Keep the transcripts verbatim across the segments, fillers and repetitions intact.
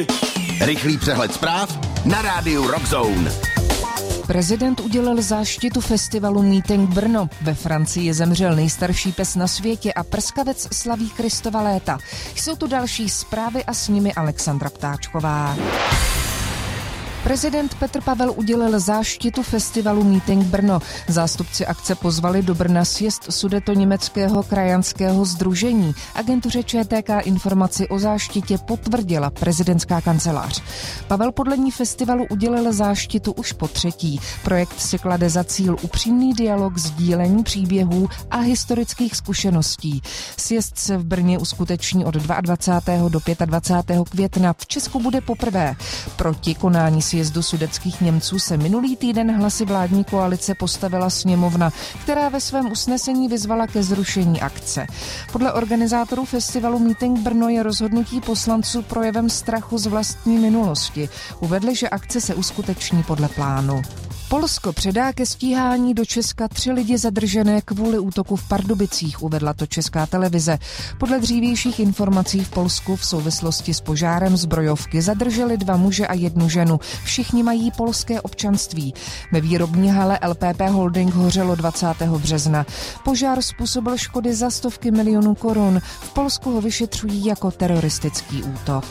Rychlý přehled zpráv na rádiu Rock Zone. Prezident udělil záštitu festivalu Meeting Brno. Ve Francii zemřel nejstarší pes na světě a prskavec slaví Kristova léta. Jsou tu další zprávy a s nimi Alexandra Ptáčková. Prezident Petr Pavel udělil záštitu festivalu Meeting Brno. Zástupci akce pozvali do Brna sjezd Sudetoněmeckého krajanského sdružení. Agentuře Č T K informaci o záštitě potvrdila prezidentská kancelář. Pavel podle ní festivalu udělil záštitu už po třetí. Projekt si klade za cíl upřímný dialog, sdílení příběhů a historických zkušeností. Sjezd se v Brně uskuteční od dvacátého druhého do dvacátého pátého května. V Česku bude poprvé. Proti konání sjezdu sudetských Němců se minulý týden hlasy vládní koalice postavila sněmovna, která ve svém usnesení vyzvala ke zrušení akce. Podle organizátorů festivalu Meeting Brno je rozhodnutí poslanců projevem strachu z vlastní minulosti. Uvedli, že akce se uskuteční podle plánu. Polsko předá ke stíhání do Česka tři lidi zadržené kvůli útoku v Pardubicích, uvedla to Česká televize. Podle dřívějších informací v Polsku v souvislosti s požárem zbrojovky zadrželi dva muže a jednu ženu. Všichni mají polské občanství. Ve výrobní hale L P P Holding hořelo dvacátého března. Požár způsobil škody za stovky milionů korun. V Polsku ho vyšetřují jako teroristický útok.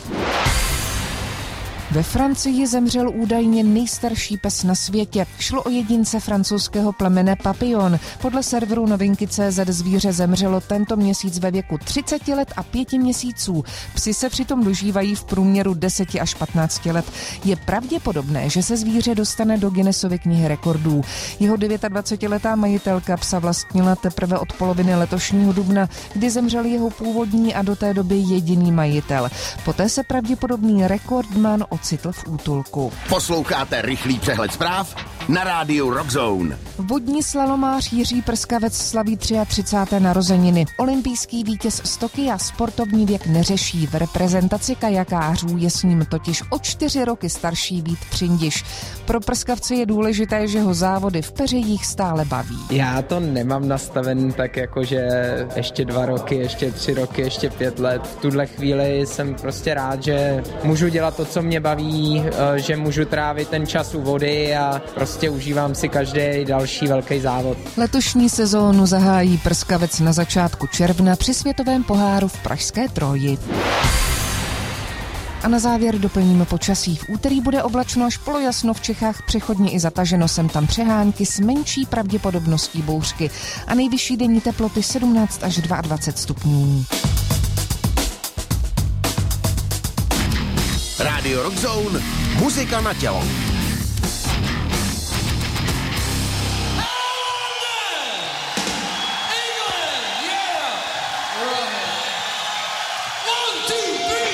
Ve Francii zemřel údajně nejstarší pes na světě. Šlo o jedince francouzského plemene Papillon. Podle serveru novinky tečka cé zet zvíře zemřelo tento měsíc ve věku třicet let a pěti měsíců. Psi se přitom dožívají v průměru deset až patnáct let. Je pravděpodobné, že se zvíře dostane do Guinnessovy knihy rekordů. Jeho dvacetidevítiletá majitelka psa vlastnila teprve od poloviny letošního dubna, kdy zemřel jeho původní a do té doby jediný majitel. Poté se pravděpodobný rekordman ocitl v útulku. Posloucháte rychlý přehled zpráv na rádiu Rock Zone. Vodní slalomář Jiří Prskavec slaví třicáté třetí narozeniny. Olympijský vítěz z Tokia sportovní věk neřeší. V reprezentaci kajakářů je s ním totiž o čtyři roky starší Vít Přindiš. Pro Prskavce je důležité, že ho závody v peřejích stále baví. Já to nemám nastaven tak jako, že ještě dva roky, ještě tři roky, ještě pět let. V tuhle chvíli jsem prostě rád, že můžu dělat to, co mě baví, že můžu trávit ten čas u vody a prostě užívám si každý další velký závod. Letošní sezónu zahájí Prskavec na začátku června při světovém poháru v pražské Troji. A na závěr doplníme počasí. V úterý bude oblačno až polojasno, v Čechách přechodně i zataženo, sem tam přehánky s menší pravděpodobností bouřky a nejvyšší denní teploty sedmnáct až dvacet dva stupňů. Radio Rock Zone, muzika na tělo.